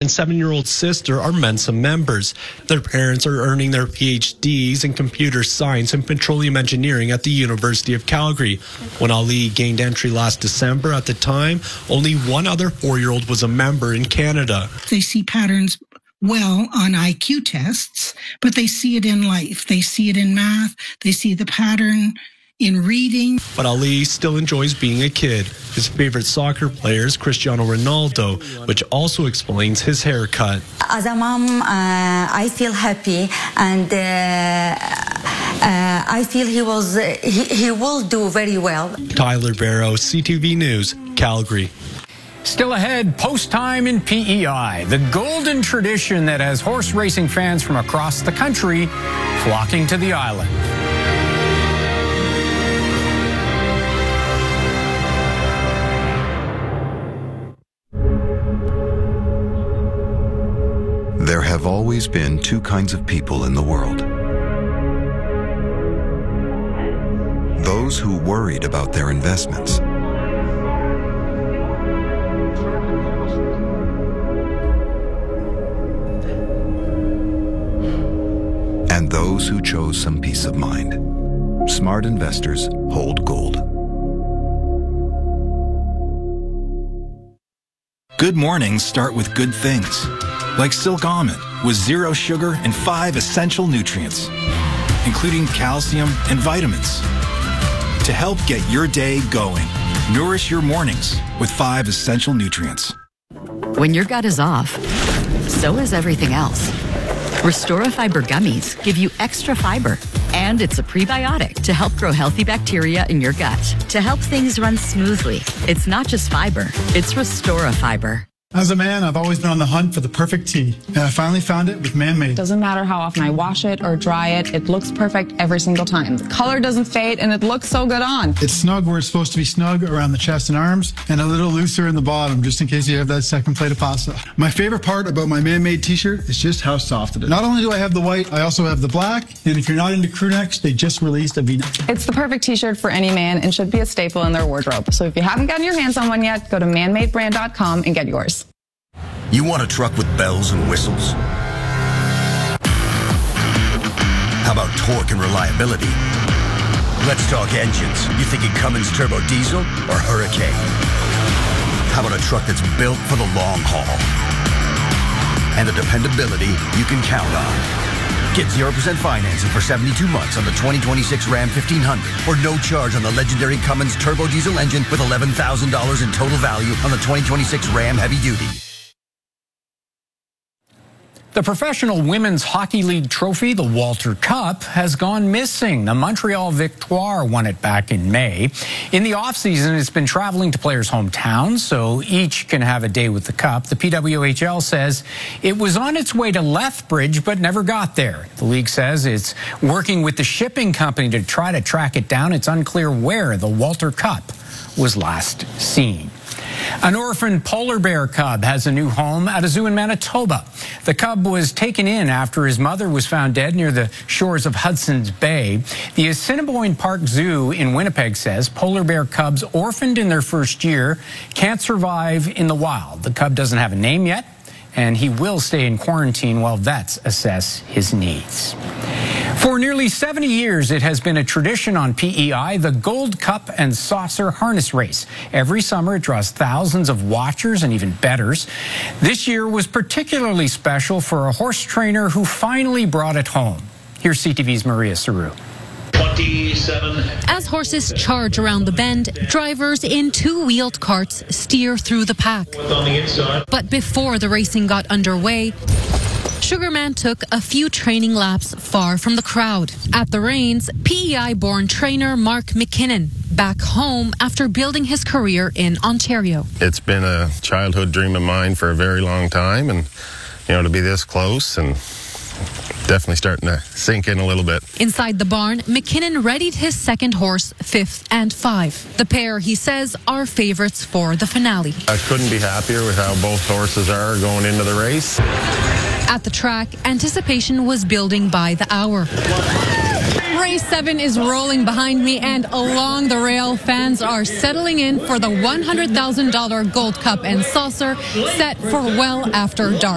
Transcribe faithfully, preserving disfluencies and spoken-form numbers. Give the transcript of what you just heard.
and seven-year-old sister are Mensa members. Their parents are earning their P H Ds in computer science and petroleum engineering at the University of Calgary. When Ali gained entry last December, at the time, only one other four-year-old was a member in Canada. They see patterns well on I Q tests, but they see it in life. They see it in math. They see the pattern in reading. But Ali still enjoys being a kid. His favorite soccer player is Cristiano Ronaldo, which also explains his haircut. As a mom, uh, I feel happy, and uh, uh, I feel he was uh, he, he will do very well. Tyler Barrow, C T V News, Calgary. Still ahead, post time in P E I, the golden tradition that has horse racing fans from across the country flocking to the island. There have always been two kinds of people in the world. Those who worried about their investments. And those who chose some peace of mind. Smart investors hold gold. Good mornings start with good things, like Silk Almond with zero sugar and five essential nutrients, including calcium and vitamins. To help get your day going, nourish your mornings with five essential nutrients. When your gut is off, so is everything else. Restora Fiber Gummies give you extra fiber, and it's a prebiotic to help grow healthy bacteria in your gut. To help things run smoothly, it's not just fiber, it's Restora Fiber. As a man, I've always been on the hunt for the perfect tea, and I finally found it with Man-Made. Doesn't matter how often I wash it or dry it, it looks perfect every single time. The color doesn't fade, and it looks so good on. It's snug where it's supposed to be snug around the chest and arms, and a little looser in the bottom, just in case you have that second plate of pasta. My favorite part about my Man-Made t-shirt is just how soft it is. Not only do I have the white, I also have the black, and if you're not into crew necks, they just released a V-neck. It's the perfect t-shirt for any man and should be a staple in their wardrobe. So if you haven't gotten your hands on one yet, go to man made brand dot com and get yours. You want a truck with bells and whistles? How about torque and reliability? Let's talk engines. You thinking Cummins turbo diesel or Hurricane? How about a truck that's built for the long haul? And the dependability you can count on. Get zero percent financing for seventy-two months on the twenty twenty-six Ram fifteen hundred, or no charge on the legendary Cummins turbo diesel engine with eleven thousand dollars in total value on the twenty twenty-six Ram Heavy Duty. The Professional Women's Hockey League trophy, the Walter Cup, has gone missing. The Montreal Victoire won it back in May. In the offseason, it's been traveling to players' hometowns, so each can have a day with the cup. The P W H L says it was on its way to Lethbridge, but never got there. The league says it's working with the shipping company to try to track it down. It's unclear where the Walter Cup was last seen. An orphaned polar bear cub has a new home at a zoo in Manitoba. The cub was taken in after his mother was found dead near the shores of Hudson's Bay. The Assiniboine Park Zoo in Winnipeg says polar bear cubs orphaned in their first year can't survive in the wild. The cub doesn't have a name yet, and he will stay in quarantine while vets assess his needs. For nearly seventy years, it has been a tradition on P E I, the Gold Cup and Saucer Harness Race. Every summer, it draws thousands of watchers and even bettors. This year was particularly special for a horse trainer who finally brought it home. Here's C T V's Maria Saru. As horses charge around the bend, drivers in two-wheeled carts steer through the pack. But before the racing got underway, Sugarman took a few training laps far from the crowd. At the reins, P E I-born trainer Mark McKinnon, back home after building his career in Ontario. It's been a childhood dream of mine for a very long time, and you know, to be this close and definitely starting to sink in a little bit. Inside the barn, McKinnon readied his second horse, Fifth and Five. The pair, he says, are favorites for the finale. I couldn't be happier with how both horses are going into the race. At the track, anticipation was building by the hour. Race seven is rolling behind me, and along the rail, fans are settling in for the one hundred thousand dollars Gold Cup and Saucer, set for well after dark.